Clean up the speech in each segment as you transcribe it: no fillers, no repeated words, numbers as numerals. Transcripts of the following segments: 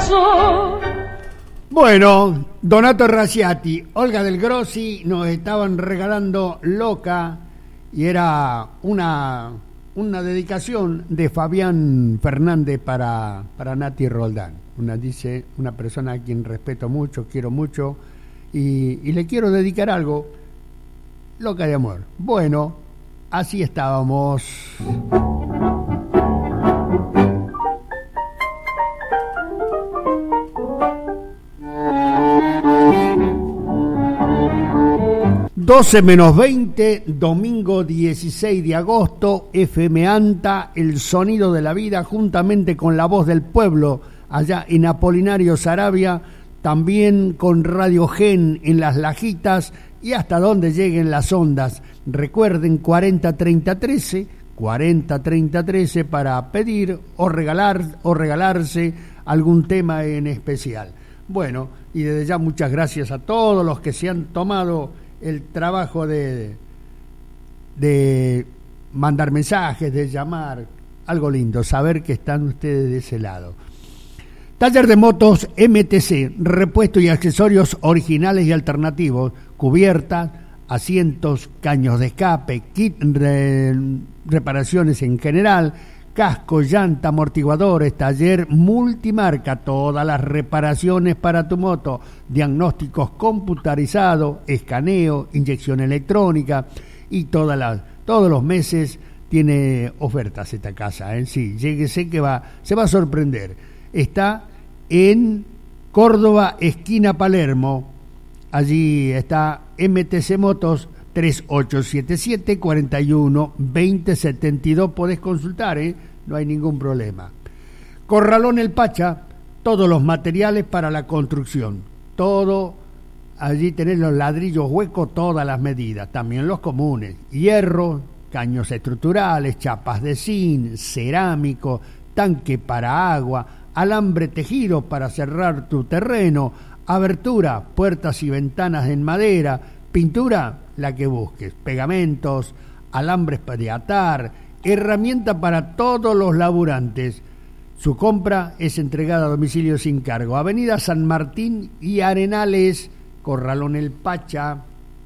corazón. Bueno, Donato Raciati, Olga Del Grossi nos estaban regalando Loca y era una dedicación de Fabián Fernández para Nati Roldán. Una persona a quien respeto mucho, quiero mucho y le quiero dedicar algo, Loca de amor. Bueno, así estábamos. (12:20), domingo 16 de agosto, FM Anta, el sonido de la vida, juntamente con la voz del pueblo, allá en Apolinario Saravia, también con Radio Gen en Las Lajitas y hasta donde lleguen las ondas. Recuerden 403013, 403013 para pedir o regalarse algún tema en especial. Bueno, y desde ya muchas gracias a todos los que se han tomado el trabajo de mandar mensajes, de llamar. Algo lindo, saber que están ustedes de ese lado. Taller de motos MTC, repuesto y accesorios originales y alternativos, cubiertas, asientos, caños de escape, kit reparaciones en general, casco, llanta, amortiguadores, taller multimarca, todas las reparaciones para tu moto, diagnósticos computarizados, escaneo, inyección electrónica y todos los meses tiene ofertas esta casa, sí, lléguese que se va a sorprender. Está en Córdoba, esquina Palermo, allí está MTC Motos, 3877 41 2072. Podés consultar, no hay ningún problema. Corralón El Pacha, todos los materiales para la construcción, todo, allí tenés los ladrillos huecos, todas las medidas, también los comunes, hierro, caños estructurales, chapas de zinc, cerámico, tanque para agua, alambre tejido para cerrar tu terreno, abertura, puertas y ventanas en madera, pintura, la que busques, pegamentos, alambres para atar, herramienta para todos los laburantes. Su compra es entregada a domicilio sin cargo. Avenida San Martín y Arenales, Corralón El Pacha.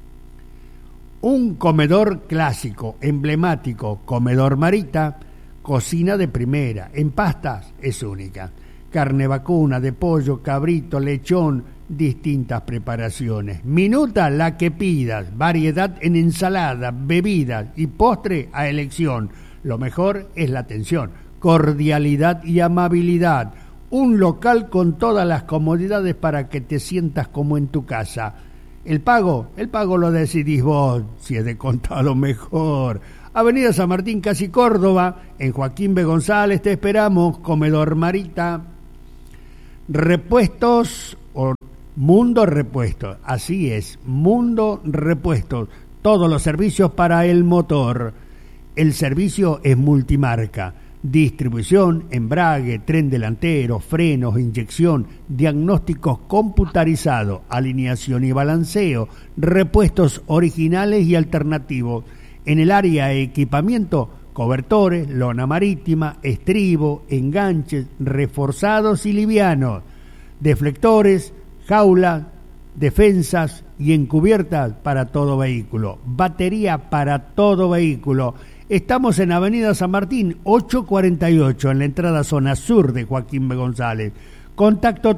Un comedor clásico, emblemático, comedor Marita, cocina de primera, en pastas es única. Carne vacuna, de pollo, cabrito, lechón, distintas preparaciones. Minuta la que pidas, variedad en ensalada, bebidas y postre a elección. Lo mejor es la atención, cordialidad y amabilidad. Un local con todas las comodidades para que te sientas como en tu casa. El pago lo decidís vos, si es de contado mejor. Avenida San Martín, casi Córdoba, en Joaquín B. González te esperamos, comedor Marita. Repuestos o Mundo Repuestos, así es, Mundo Repuestos, todos los servicios para el motor. El servicio es multimarca, distribución, embrague, tren delantero, frenos, inyección, diagnósticos computarizados, alineación y balanceo, repuestos originales y alternativos. En el área de equipamiento, cobertores, lona marítima, estribo, enganches, reforzados y livianos, deflectores, jaula, defensas y encubiertas para todo vehículo, batería para todo vehículo. Estamos en Avenida San Martín, 848, en la entrada zona sur de Joaquín B. González. Contacto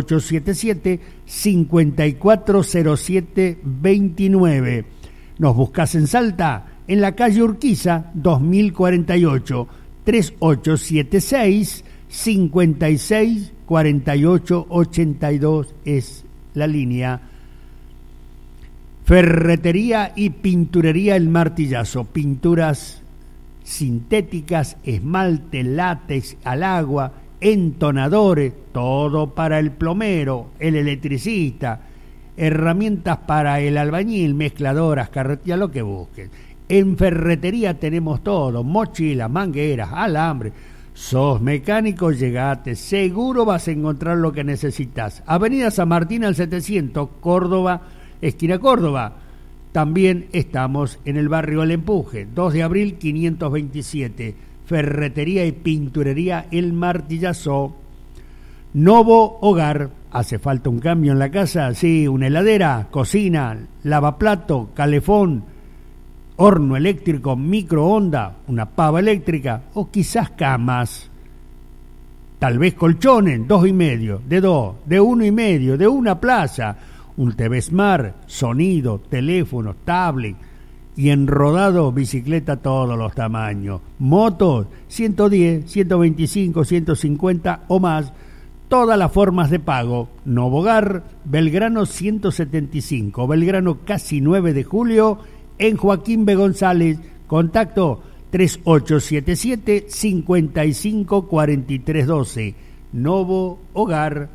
3877-540729. Nos buscas en Salta, en la calle Urquiza, 2048, 3876-564882 es la línea. Ferretería y pinturería El Martillazo, pinturas sintéticas, esmalte, látex al agua, entonadores, todo para el plomero, el electricista, herramientas para el albañil, mezcladoras, carretillas, lo que busques. En ferretería tenemos todo, mochilas, mangueras, alambre. Sos mecánico, llegate, seguro vas a encontrar lo que necesitas. Avenida San Martín al 700, Córdoba, esquina Córdoba. También estamos en el barrio El Empuje, 2 de abril 527. Ferretería y pinturería El Martillazo. Novo Hogar. ¿Hace falta un cambio en la casa? Sí, una heladera, cocina, lavaplato, calefón, horno eléctrico, microondas, una pava eléctrica o quizás camas. Tal vez colchones, 2,5, de 2, de 1,5, de una plaza, un TV Smart, sonido, teléfono, tablet y enrodado, bicicleta todos los tamaños. Motos, 110, 125, 150 o más. Todas las formas de pago. Novo Hogar, Belgrano 175, Belgrano casi 9 de julio, en Joaquín B. González. Contacto 3877-554312. Novo Hogar.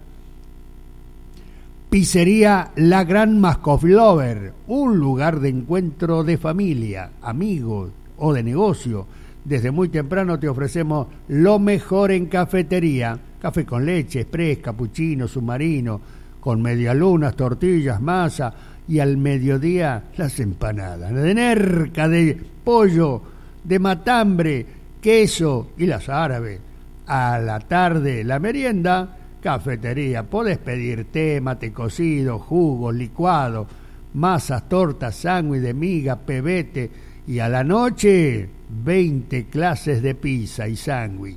Pizzería La Gran Coffee Lover, un lugar de encuentro de familia, amigos o de negocio. Desde muy temprano te ofrecemos lo mejor en cafetería. Café con leche, express, capuchino, submarino, con medialunas, tortillas, masa y al mediodía las empanadas de nerca, de pollo, de matambre, queso y las árabes. A la tarde la merienda, cafetería. Podés pedir té, mate cocido, jugos, licuados, masas, tortas, sándwich de miga, pebete y a la noche 20 clases de pizza y sándwich.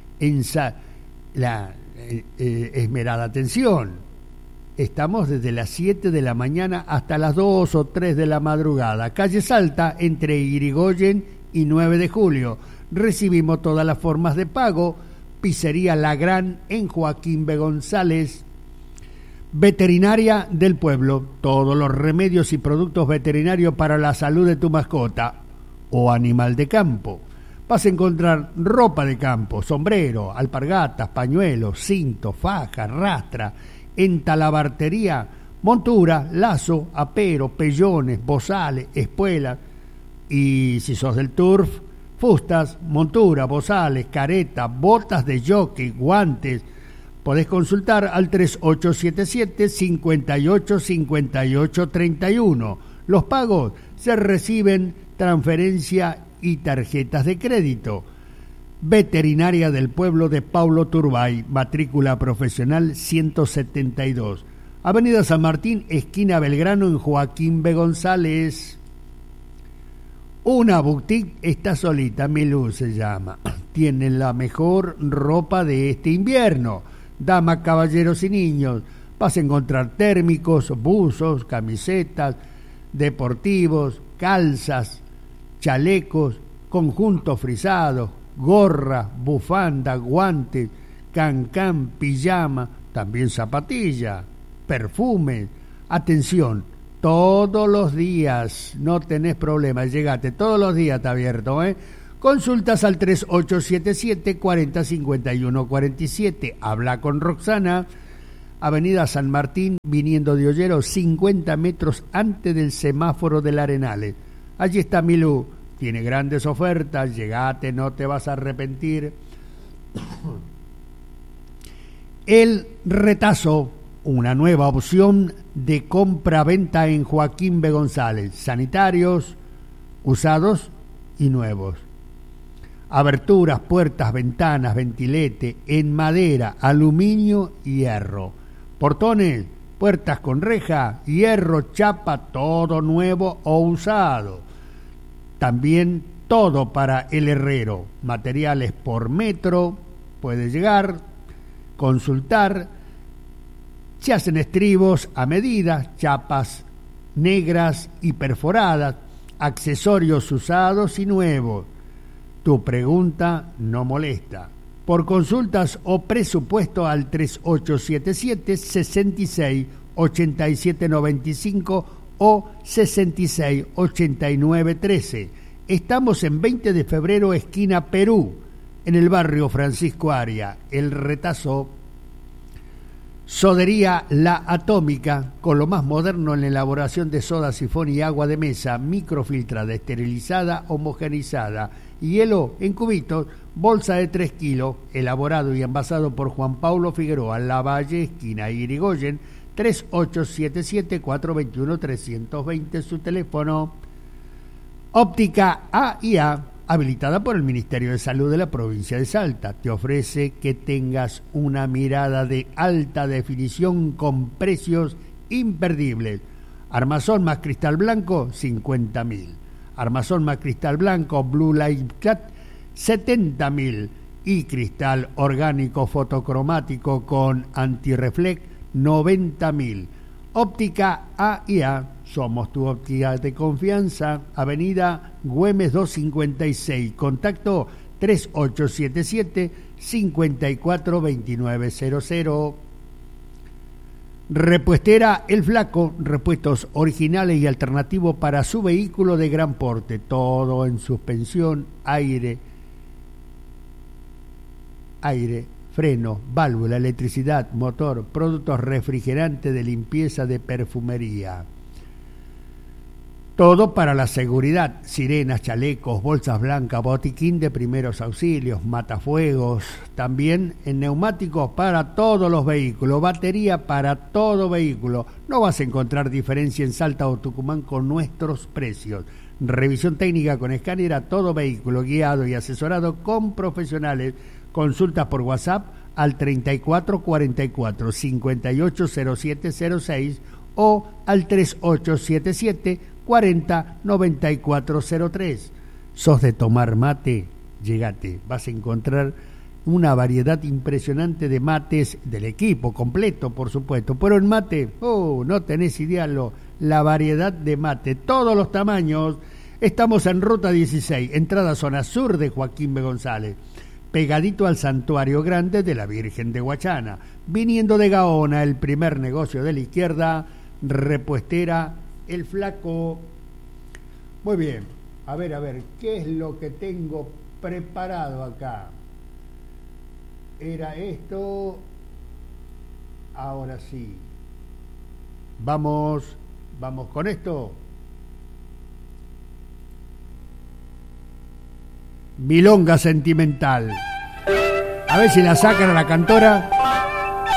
Esmerada atención, estamos desde las 7 de la mañana hasta las 2 o 3 de la madrugada. Calle Salta, entre Irigoyen y 9 de julio. Recibimos todas las formas de pago. Pizzería La Gran en Joaquín B. González. Veterinaria del Pueblo, todos los remedios y productos veterinarios para la salud de tu mascota o animal de campo. Vas a encontrar ropa de campo, sombrero, alpargatas, pañuelos, cinto, faja, rastra, en talabartería, montura, lazo, apero, pellones, bozales, espuelas y si sos del turf, fustas, montura, bozales, caretas, botas de jockey, guantes. Podés consultar al 3877-585831. Los pagos se reciben transferencia y tarjetas de crédito. Veterinaria del Pueblo de Paulo Turbay, matrícula profesional 172. Avenida San Martín, esquina Belgrano, en Joaquín B. González. Una boutique está solita, Milú se llama. Tienen la mejor ropa de este invierno. Damas, caballeros y niños. Vas a encontrar térmicos, buzos, camisetas, deportivos, calzas, chalecos, conjuntos frisados, gorra, bufanda, guantes, cancán, pijama, también zapatilla, perfumes. Atención, todos los días, no tenés problema, llegate, todos los días está abierto, Consultas al 3877-405147. Habla con Roxana. Avenida San Martín, viniendo de Ollero, 50 metros antes del semáforo del Arenales. Allí está Milú, tiene grandes ofertas, llegate, no te vas a arrepentir. El Retazo, una nueva opción de compra-venta en Joaquín B. González, sanitarios, usados y nuevos. Aberturas, puertas, ventanas, ventilete, en madera, aluminio y hierro. Portones, puertas con reja, hierro, chapa, todo nuevo o usado. También todo para el herrero. Materiales por metro, puede llegar, consultar. Se hacen estribos a medida, chapas negras y perforadas, accesorios usados y nuevos. Tu pregunta no molesta. Por consultas o presupuesto al 3877-668795 o 668913. Estamos en 20 de febrero, esquina Perú, en el barrio Francisco Aria. El Retazo. Sodería La Atómica, con lo más moderno en la elaboración de soda, sifón y agua de mesa, microfiltrada, esterilizada, homogenizada, hielo en cubitos, bolsa de 3 kilos, elaborado y envasado por Juan Paulo Figueroa, Lavalle, esquina Irigoyen, 3877-421-320, su teléfono. Óptica A&A, habilitada por el Ministerio de Salud de la provincia de Salta. Te ofrece que tengas una mirada de alta definición con precios imperdibles. Armazón más cristal blanco, 50.000. Armazón más cristal blanco, Blue Light Cat, 70.000. Y cristal orgánico fotocromático con antirreflect, 90.000. Óptica A&A, somos tu óptica de confianza, Avenida Güemes 256, contacto 3877-542900. Repuestera El Flaco, repuestos originales y alternativos para su vehículo de gran porte, todo en suspensión, aire, freno, válvula, electricidad, motor, productos refrigerantes de limpieza, de perfumería. Todo para la seguridad, sirenas, chalecos, bolsas blancas, botiquín de primeros auxilios, matafuegos, también en neumáticos para todos los vehículos, batería para todo vehículo. No vas a encontrar diferencia en Salta o Tucumán con nuestros precios. Revisión técnica con escáner a todo vehículo, guiado y asesorado con profesionales. Consultas por WhatsApp al 3444 580706 o al 3877 409403. ¿Sos de tomar mate? Llegate, vas a encontrar una variedad impresionante de mates del equipo completo, por supuesto, pero en mate, no tenés idea la variedad de mate, todos los tamaños. Estamos en Ruta 16, entrada zona sur de Joaquín B. González, pegadito al Santuario Grande de la Virgen de Guachana, viniendo de Gaona, el primer negocio de la izquierda, repuestera El Flaco. Muy bien, a ver, ¿qué es lo que tengo preparado acá? Era esto, ahora sí. Vamos con esto. Milonga sentimental. A ver si la sacan a la cantora.